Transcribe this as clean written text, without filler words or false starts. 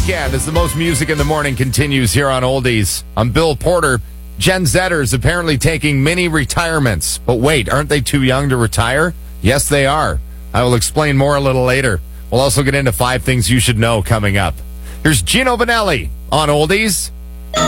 weekend as the most music in the morning continues here on Oldies. I'm Bill Porter. Gen Zers apparently taking mini retirements. But wait, aren't they too young to retire? Yes, they are. I will explain more a little later. We'll also get into 5 things you should know coming up. Here's Gino Vanelli on Oldies.